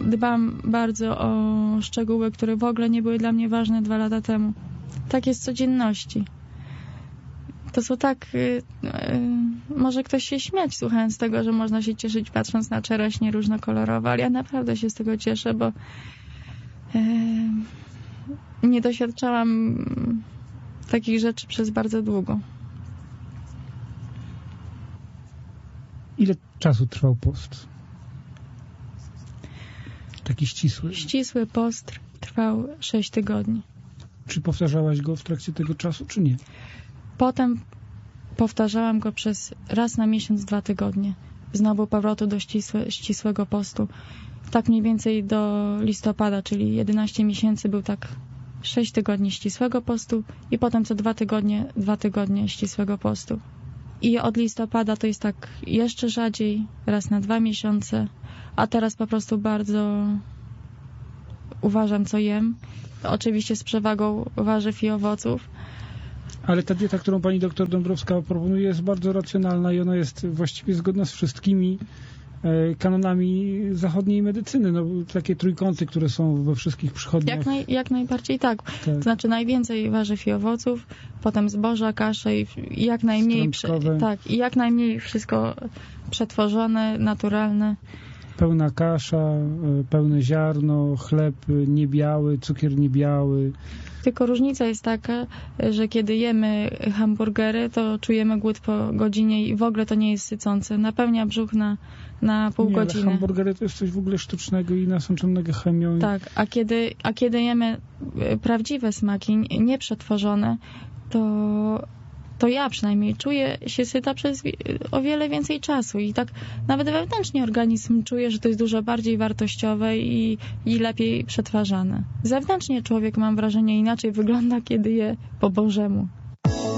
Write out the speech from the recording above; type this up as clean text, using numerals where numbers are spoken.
dbam bardzo o szczegóły, które w ogóle nie były dla mnie ważne 2 lata temu. Tak jest w codzienności. To są tak... może ktoś się śmiać słuchając tego, że można się cieszyć patrząc na czereśnie różnokolorowe, ale ja naprawdę się z tego cieszę, bo nie doświadczałam takich rzeczy przez bardzo długo. Ile czasu trwał post? Taki ścisły. Ścisły post trwał 6 tygodni. Czy powtarzałaś go w trakcie tego czasu, czy nie? Potem powtarzałam go przez raz na miesiąc 2 tygodnie. Znowu powrotu do ścisłego postu. Tak mniej więcej do listopada, czyli 11 miesięcy był tak 6 tygodni ścisłego postu i potem co 2 tygodnie ścisłego postu. I od listopada to jest tak jeszcze rzadziej, raz na 2 miesiące, a teraz po prostu bardzo uważam, co jem. Oczywiście z przewagą warzyw i owoców. Ale ta dieta, którą pani doktor Dąbrowska proponuje, jest bardzo racjonalna i ona jest właściwie zgodna z wszystkimi kanonami zachodniej medycyny. No, takie trójkąty, które są we wszystkich przychodniach. Jak najbardziej tak. To znaczy najwięcej warzyw i owoców, potem zboża, kasze i jak najmniej i jak najmniej wszystko przetworzone, naturalne. Pełna kasza, pełne ziarno, chleb niebiały, cukier niebiały. Tylko różnica jest taka, że kiedy jemy hamburgery, to czujemy głód po godzinie i w ogóle to nie jest sycące. Napełnia brzuch na pół godziny. Ale hamburgery to jest coś w ogóle sztucznego i nasączonego chemią. Tak, a kiedy jemy prawdziwe smaki, nieprzetworzone, to ja przynajmniej czuję się syta przez o wiele więcej czasu i tak nawet wewnętrznie organizm czuje, że to jest dużo bardziej wartościowe i lepiej przetwarzane. Zewnętrznie człowiek, mam wrażenie, inaczej wygląda, kiedy je po Bożemu.